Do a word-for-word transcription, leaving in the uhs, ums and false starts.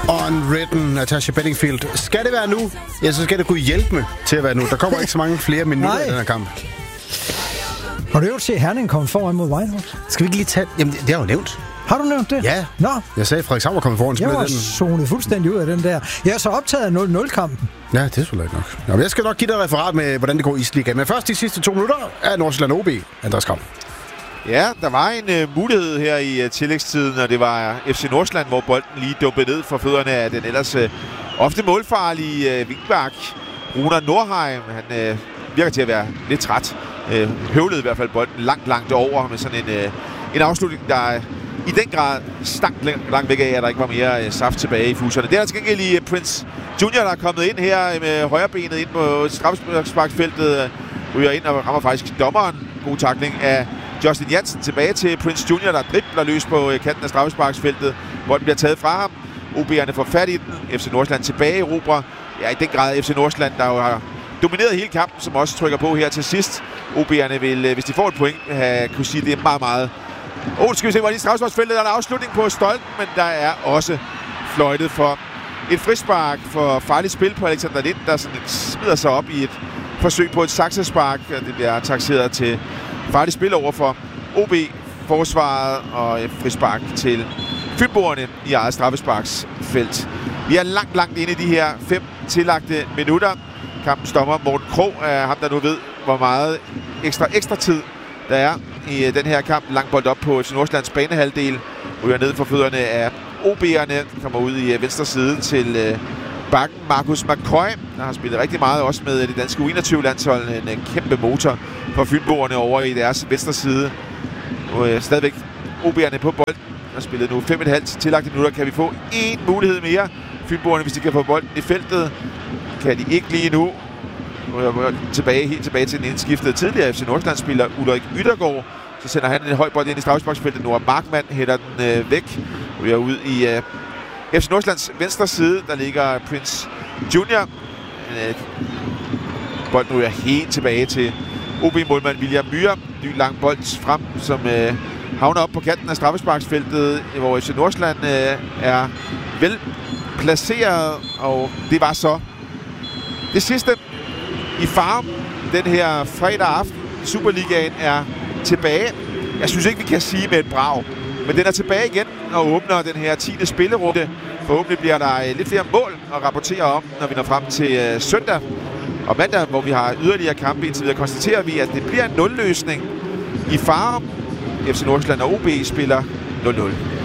Unwritten, Natasha Bedingfield. Skal det være nu? Ja, så skal det kunne hjælpe med til at være nu. Der kommer ikke så mange flere minutter i den her kamp. Har du jo set Herning komme foran mod Whitehorse? Skal vi ikke lige tage... Jamen, det har jeg jo nævnt. Har du nævnt det? Ja. Nå. Jeg sagde, at Frederikshavn var kommet foran. Jeg var zonet fuldstændig ud af den der. Jeg er så optaget af nul nul-kampen. Ja, det er selvfølgelig ikke nok. Nå, jeg skal nok give dig et referat med, hvordan det går i Isligaen. Men først de sidste to minutter er Nordsjælland O B. Andreas Krav. Ja, der var en uh, mulighed her i uh, tillægstiden, og det var F C Nordsjælland, hvor bolden lige dumpede ned for fødderne af den ellers uh, ofte målfarlige uh, vingbak, Runar Nordheim. Han uh, virker til at være lidt træt. Uh, høvlede i hvert fald bolden langt, langt over med sådan en, uh, en afslutning, der uh, i den grad stank langt væk af, at der ikke var mere uh, saft tilbage i fuserne. Det er altså gengæld lige uh, Prince Junior, der er kommet ind her med højrebenet ind på straffesparksfeltet, uh, ryger ind og rammer faktisk dommeren. God tackling af Justin Jansen tilbage til Prince Junior, der dribler løs på kanten af straffesparksfeltet. Bolden bliver taget fra ham. O B'erne får fat i den. F C Nordsjælland tilbage i Robra. Ja, i den grad F C Nordsjælland, der jo har domineret hele kampen, som også trykker på her til sidst. O B'erne vil, hvis de får et point, have, kunne sige, det er meget, meget... Åh, oh, skal vi se, hvor det er straffesparksfeltet. Der er en afslutning på stolpen, men der er også fløjtet for et frispark for farligt spil på Alexander Lind, der sådan smider sig op i et forsøg på et saksespark. Det bliver takseret til farligt spil over for O B-forsvaret og et frispark til fynboerne i eget straffesparksfelt. Vi er langt, langt inde i de her fem tillagte minutter. Kampens dommer Morten Krog er ham, der nu ved, hvor meget ekstra ekstra tid der er i den her kamp. Lang bold op på F C Nordsjællands banehalvdel. Ryger ned for fødderne af O B'erne. Kommer ud i venstre side til bakken Markus McCoy, der har spillet rigtig meget også med det danske U enogtyve-landshold. En kæmpe motor for fynboerne over i deres venstre side. Og øh, stadigvæk O B'erne på bolden. Der spillet nu fem og et halvt tillagte minutter. Kan vi få én mulighed mere? Fynboerne, hvis de kan få bolden i feltet, kan de ikke lige nu. Tilbage, helt tilbage til den indskiftede tidligere F C Nordsjælland-spiller Ulrik Yttergaard. Så sender han en høj bold ind i straffesparksfeltet. Nora Markmann hætter den øh, væk. Vi er ud i øh, F C Nordsjællands venstre side. Der ligger Prince Junior. Øh, bolden ryger helt tilbage til O B-målmand William Myhre. Ny lang bold frem, som øh, havner op på kanten af straffesparksfeltet, hvor F C Nordsjælland øh, er vel placeret. Og det var så det sidste i farm den her fredag aften. Superligaen er tilbage. Jeg synes ikke, vi kan sige med et brag, men den er tilbage igen og åbner den her tiende spillerunde. Forhåbentlig bliver der lidt flere mål at rapportere om, når vi når frem til øh, søndag og mandag, hvor vi har yderligere kampe. Indtil videre konstaterer vi, at det bliver en nul-løsning i Farum. F C Nordsjælland og O B spiller nul nul.